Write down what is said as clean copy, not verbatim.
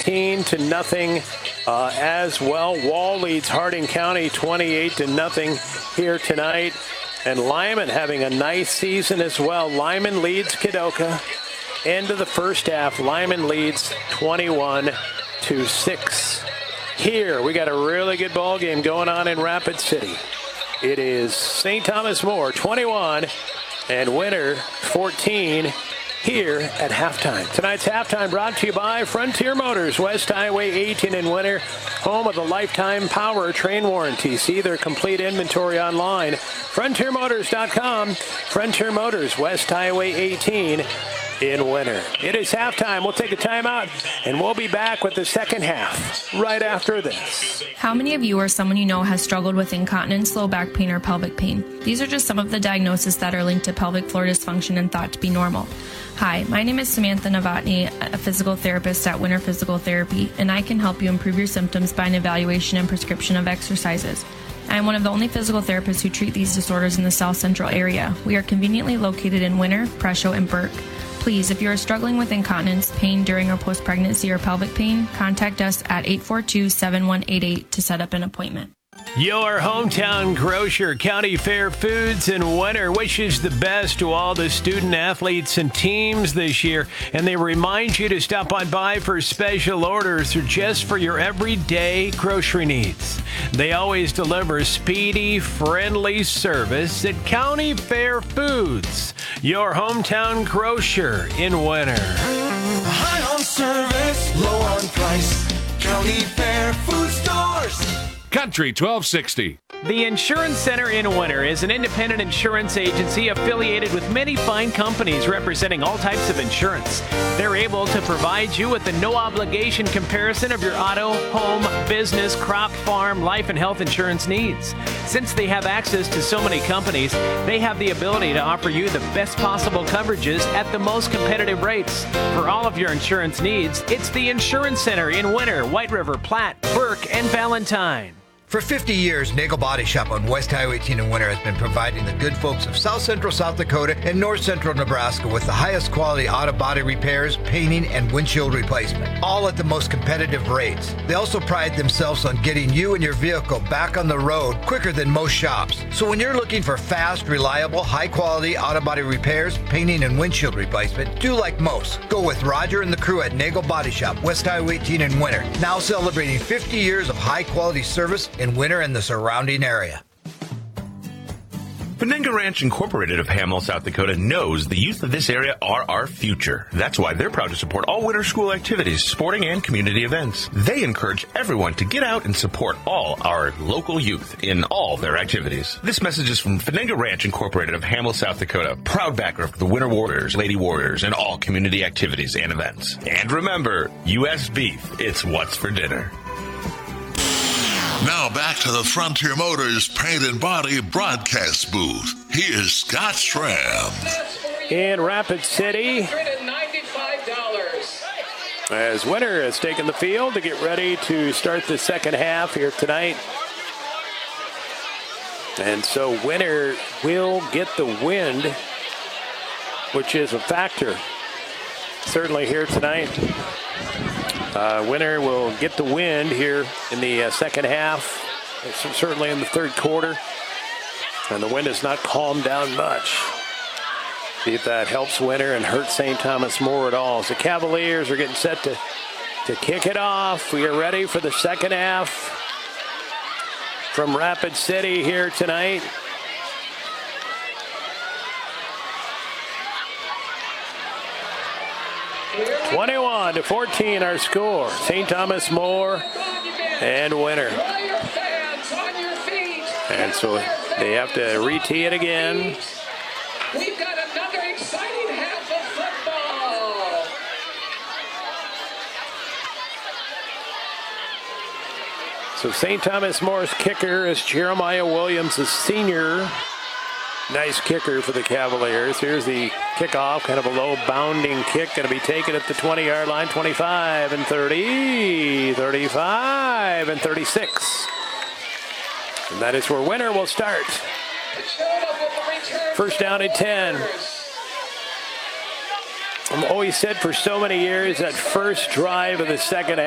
14-0 as well. Wall leads Harding County 28-0 here tonight. And Lyman having a nice season as well. Lyman leads Kadoka. End of the first half, Lyman leads 21-6. Here, we got a really good ball game going on in Rapid City. It is St. Thomas More 21 and Winter 14 here at halftime. Tonight's halftime brought to you by Frontier Motors, West Highway 18 in Winter, home of the lifetime power train warranty. See their complete inventory online. FrontierMotors.com. Frontier Motors, West Highway 18 in Winter. It is halftime. We'll take a timeout, and we'll be back with the second half right after this. How many of you or someone you know has struggled with incontinence, low back pain, or pelvic pain? These are just some of the diagnoses that are linked to pelvic floor dysfunction and thought to be normal. Hi, my name is Samantha Novotny, a physical therapist at Winter Physical Therapy, and I can help you improve your symptoms by an evaluation and prescription of exercises. I am one of the only physical therapists who treat these disorders in the South Central area. We are conveniently located in Winter, Presho, and Burke. Please, if you are struggling with incontinence, pain during or post-pregnancy, or pelvic pain, contact us at 842-7188 to set up an appointment. Your hometown grocer, County Fair Foods in Winter, wishes the best to all the student athletes and teams this year, and they remind you to stop on by for special orders or just for your everyday grocery needs. They always deliver speedy, friendly service at County Fair Foods, your hometown grocer in Winter. High on service, low on price. County Fair Food Stores. Country 1260. The Insurance Center in Winter is an independent insurance agency affiliated with many fine companies representing all types of insurance. They're able to provide you with a no-obligation comparison of your auto, home, business, crop, farm, life, and health insurance needs. Since they have access to so many companies, they have the ability to offer you the best possible coverages at the most competitive rates. For all of your insurance needs, it's the Insurance Center in Winter, White River, Platte, Burke, and Valentine. For 50 years, Nagel Body Shop on West Highway 18 in Winter has been providing the good folks of South Central South Dakota and North Central Nebraska with the highest quality auto body repairs, painting, and windshield replacement, all at the most competitive rates. They also pride themselves on getting you and your vehicle back on the road quicker than most shops. So when you're looking for fast, reliable, high-quality auto body repairs, painting, and windshield replacement, do like most. Go with Roger and the crew at Nagel Body Shop, West Highway 18 in Winter, now celebrating 50 years of high-quality service in Winter and the surrounding area. Penenga Ranch Incorporated of Hamill, South Dakota knows the youth of this area are our future. That's why they're proud to support all winter school activities, sporting, and community events. They encourage everyone to get out and support all our local youth in all their activities. This message is from Penenga Ranch Incorporated of Hamill, South Dakota, proud backer of the Winter Warriors, Lady Warriors, and all community activities and events. And remember, U.S. beef, it's what's for dinner. Now back to the Frontier Motors Paint and Body broadcast booth. Here's Scott Schramm. In Rapid City, as Winter has taken the field to get ready to start the second half here tonight. And so Winter will get the wind, which is a factor certainly here tonight. Winter will get the wind here in the second half, certainly in the third quarter. And the wind has not calmed down much. See if that helps Winter and hurts St. Thomas More at all. So the Cavaliers are getting set to kick it off. We are ready for the second half from Rapid City here tonight. (21-14) our score. St. Thomas More and Winter. And so they have to re-tee it again. We've got another exciting half of football. So St. Thomas More's kicker is Jeremiah Williams, a senior. Nice kicker for the Cavaliers. Here's the kickoff, kind of a low bounding kick, going to be taken at the 20-yard line, 25 and 30, 35 and 36. And that is where Winter will start. First down at 10. I've always said for so many years that first drive of the second half.